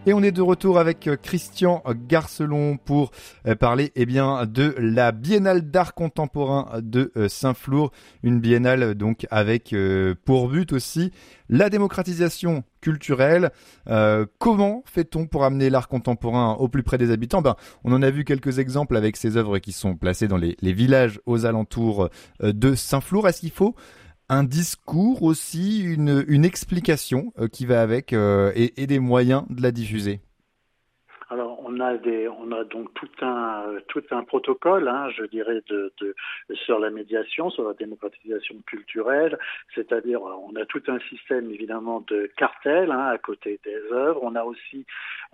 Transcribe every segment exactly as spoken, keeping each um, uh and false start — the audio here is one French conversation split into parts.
Et on est de retour avec Christian Garcelon pour parler eh bien, de la Biennale d'art contemporain de Saint-Flour. Une biennale donc avec euh, pour but aussi la démocratisation culturelle. Euh, comment fait-on pour amener l'art contemporain au plus près des habitants ? Ben, on en a vu quelques exemples avec ces œuvres qui sont placées dans les, les villages aux alentours de Saint-Flour. Est-ce qu'il faut un discours aussi, une, une explication euh, qui va avec euh, et, et des moyens de la diffuser? Alors on a des, on a donc tout un tout un protocole, hein, je dirais, de, de sur la médiation, sur la démocratisation culturelle, c'est-à-dire on a tout un système évidemment de cartels hein, à côté des œuvres. On a aussi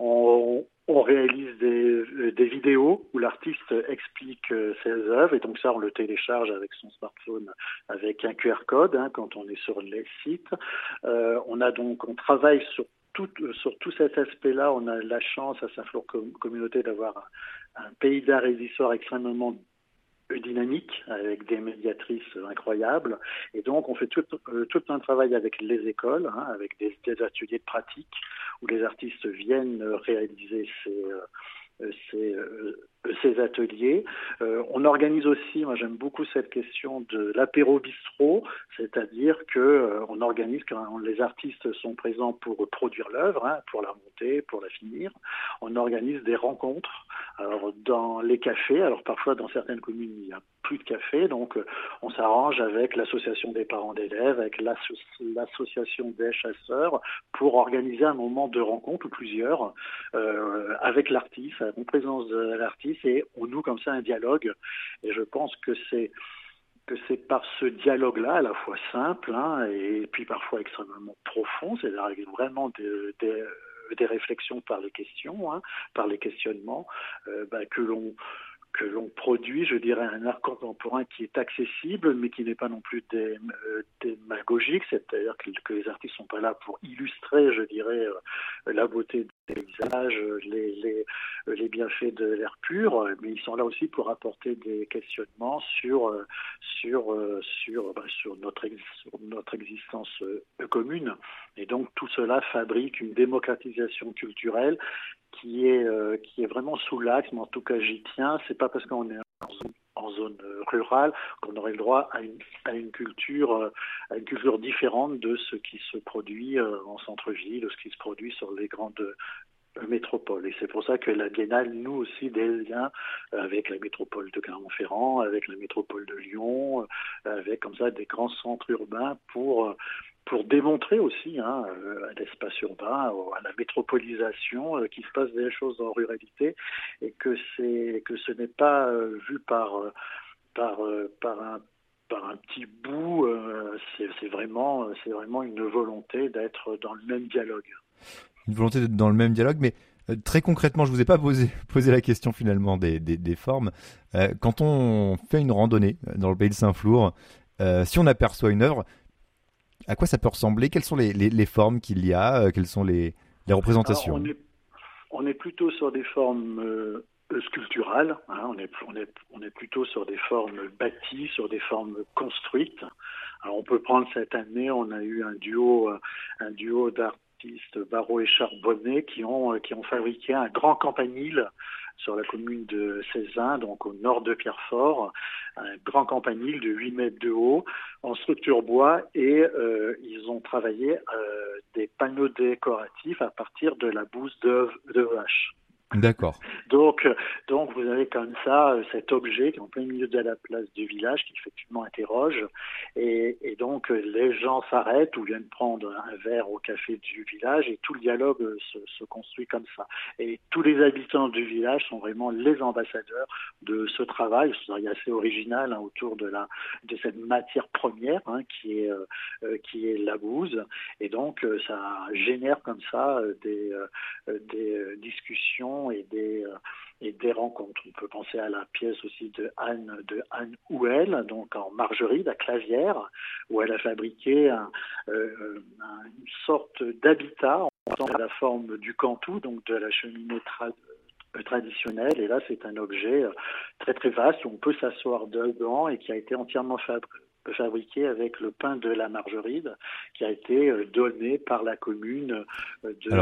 on, on réalise des, des vidéos où l'artiste explique ses œuvres et donc ça on le télécharge avec son smartphone avec un Q R code hein, quand on est sur les sites. Euh, on a donc on travaille sur Tout, sur tout cet aspect-là, on a la chance à Saint-Flour Communauté d'avoir un, un pays d'art et d'histoire extrêmement dynamique, avec des médiatrices incroyables. Et donc, on fait tout, euh, tout un travail avec les écoles, hein, avec des, des ateliers de pratique, où les artistes viennent réaliser ces... Euh, Ces, euh, ces ateliers. Euh, on organise aussi, moi j'aime beaucoup cette question de l'apéro bistrot, c'est-à-dire que euh, on organise quand les artistes sont présents pour produire l'œuvre, hein, pour la monter, pour la finir. On organise des rencontres. Alors dans les cafés, alors parfois dans certaines communes il y a plus de café, donc euh, on s'arrange avec l'association des parents d'élèves, avec l'asso- l'association des chasseurs pour organiser un moment de rencontre ou plusieurs euh, avec l'artiste, en présence de l'artiste, et on noue comme ça un dialogue. Et je pense que c'est que c'est par ce dialogue-là, à la fois simple hein, et puis parfois extrêmement profond, c'est-à-dire vraiment des, des, des réflexions par les questions, hein, par les questionnements, euh, bah, que l'on que l'on produit, je dirais, un art contemporain qui est accessible, mais qui n'est pas non plus dé, euh, démagogique, c'est-à-dire que, que les artistes sont pas là pour illustrer, je dirais, euh, la beauté des paysages, les, les, les bienfaits de l'air pur, mais ils sont là aussi pour apporter des questionnements sur, euh, sur, euh, sur, bah, sur, notre, ex, sur notre existence euh, commune. Et donc tout cela fabrique une démocratisation culturelle qui est euh, qui est vraiment sous l'axe, mais en tout cas j'y tiens. C'est pas parce qu'on est en zone, en zone rurale qu'on aurait le droit à une à une culture euh, à une culture différente de ce qui se produit euh, en centre-ville, de ce qui se produit sur les grandes euh, métropoles. Et c'est pour ça que la Biennale noue aussi des liens avec la métropole de Clermont-Ferrand, avec la métropole de Lyon, euh, avec comme ça des grands centres urbains pour euh, pour démontrer aussi hein, euh, à l'espace urbain, à la métropolisation, euh, qu'il se passe des choses en ruralité et que c'est que ce n'est pas euh, vu par euh, par euh, par un par un petit bout. Euh, c'est, c'est vraiment c'est vraiment une volonté d'être dans le même dialogue. Une volonté d'être dans le même dialogue, mais euh, très concrètement, je vous ai pas posé posé la question finalement des des, des formes. Euh, quand on fait une randonnée dans le pays de Saint-Flour, euh, si on aperçoit une œuvre, à quoi ça peut ressembler? Quelles sont les, les, les formes qu'il y a? euh, Quelles sont les, les Alors, on représentations? est on est plutôt sur des formes euh, sculpturales. Hein, on est on est on est plutôt sur des formes bâties, sur des formes construites. Alors, on peut prendre cette année, on a eu un duo euh, un duo d'artistes Barrault et Charbonnet qui ont qui ont fabriqué un grand campanile sur la commune de Cézanne, donc au nord de Pierrefort, un grand campanile de huit mètres de haut, en structure bois, et euh, ils ont travaillé euh, des panneaux décoratifs à partir de la bouse de, de vache. D'accord. Donc, donc vous avez comme ça cet objet qui est en plein milieu de la place du village qui effectivement interroge et, et donc les gens s'arrêtent ou viennent prendre un verre au café du village et tout le dialogue se, se construit comme ça. Et tous les habitants du village sont vraiment les ambassadeurs de ce travail. C'est assez original hein, autour de la de cette matière première hein, qui est euh, qui est la bouse et donc ça génère comme ça des euh, des discussions et des euh, et des rencontres. On peut penser à la pièce aussi de Anne de Anne Houel, donc en margeride à Clavière, où elle a fabriqué un, euh, un, une sorte d'habitat en la forme du cantou, donc de la cheminée tra- traditionnelle. Et là, c'est un objet très très vaste où on peut s'asseoir dedans et qui a été entièrement fabriqué fabriqué avec le pain de la margeride qui a été donné par la commune de, Alors,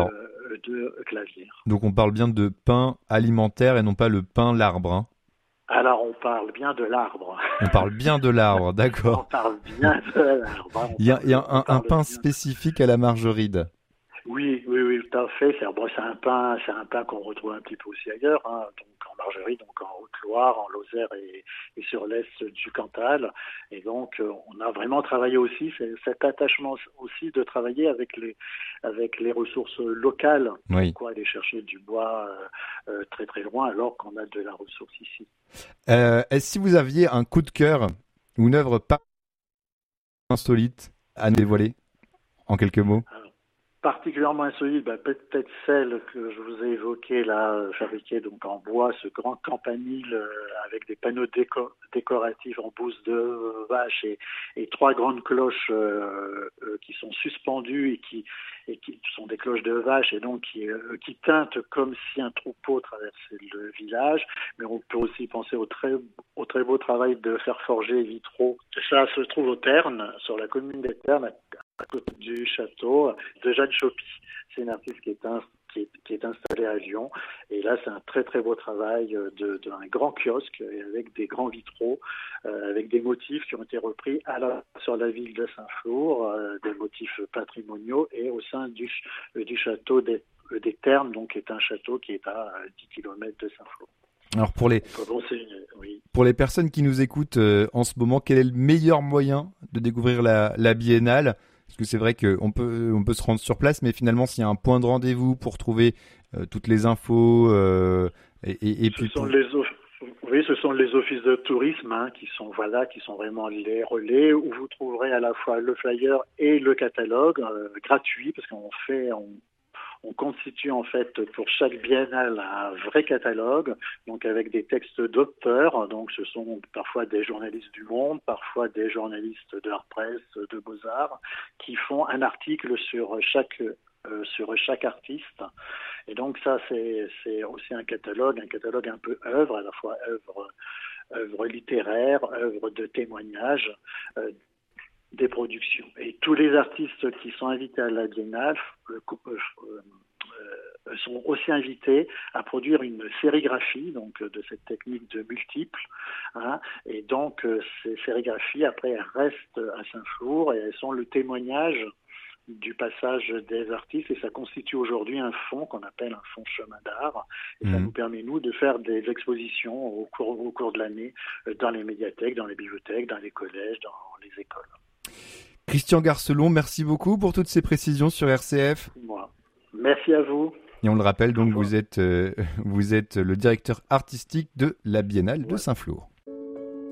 de clavier. Donc on parle bien de pain alimentaire et non pas le pain l'arbre, hein. Alors on parle bien de l'arbre. On parle bien de l'arbre, d'accord. On parle bien de l'arbre. Hein. Il y a, il y a un, un pain bien. spécifique à la margeride. Oui, oui, oui, tout à fait. C'est, bon, c'est un pain, c'est un pain qu'on retrouve un petit peu aussi ailleurs, hein, donc en Margerie, donc en Haute-Loire, en Lozère et, et sur l'est du Cantal. Et donc, euh, on a vraiment travaillé aussi c'est, cet attachement aussi de travailler avec les avec les ressources locales. Oui. Pourquoi aller chercher du bois euh, euh, très très loin alors qu'on a de la ressource ici. Euh, est-ce si vous aviez un coup de cœur ou une œuvre pas insolite à nous dévoiler en quelques mots? Alors, particulièrement insolite, bah, peut-être celle que je vous ai évoquée là, euh, fabriquée donc en bois, ce grand campanile euh, avec des panneaux déco- décoratifs en bouse de euh, vache et, et trois grandes cloches euh, euh, qui sont suspendues et qui, et qui sont des cloches de vache et donc qui, euh, qui teintent comme si un troupeau traversait le village. Mais on peut aussi penser au très, au très beau travail de faire forger vitraux. Ça se trouve au Ternes, sur la commune des Ternes, à côté du château de Jeanne Chopy. C'est une artiste qui est, un, qui, est, qui est installée à Lyon. Et là, c'est un très très beau travail de, d'un grand kiosque avec des grands vitraux, euh, avec des motifs qui ont été repris à la, sur la ville de Saint-Flour, euh, des motifs patrimoniaux et au sein du, du château des, des Ternes, donc qui est un château qui est à dix kilomètres de Saint-Flour. Alors pour les, bon, oui. pour les personnes qui nous écoutent euh, en ce moment, quel est le meilleur moyen de découvrir la, la Biennale ? Parce que c'est vrai qu'on peut, on peut se rendre sur place, mais finalement, s'il y a un point de rendez-vous pour trouver euh, toutes les infos euh, et, et, et ce puis... Sont pour... les of... Oui, ce sont les offices de tourisme hein, qui sont voilà, qui sont vraiment les relais où vous trouverez à la fois le flyer et le catalogue euh, gratuit parce qu'on fait... On... On constitue en fait pour chaque biennale un vrai catalogue, donc avec des textes d'auteurs. Donc ce sont parfois des journalistes du Monde, parfois des journalistes de l'Art Presse, de Beaux-Arts, qui font un article sur chaque euh, sur chaque artiste. Et donc ça c'est c'est aussi un catalogue, un catalogue un peu œuvre, à la fois œuvre œuvre littéraire, œuvre de témoignage. Euh, des productions. Et tous les artistes qui sont invités à la Biennale euh, euh, euh, sont aussi invités à produire une sérigraphie, donc de cette technique de multiples. Hein, et donc euh, ces sérigraphies, après, elles restent à Saint-Flour et elles sont le témoignage du passage des artistes et ça constitue aujourd'hui un fonds qu'on appelle un fonds chemin d'art et mmh. ça nous permet nous de faire des expositions au cours, au cours de l'année dans les médiathèques, dans les bibliothèques, dans les collèges, dans les écoles. Christian Garcelon, merci beaucoup pour toutes ces précisions sur R C F. Moi. Merci à vous. Et on le rappelle, donc vous êtes, euh, vous êtes le directeur artistique de la Biennale ouais. de Saint-Flour.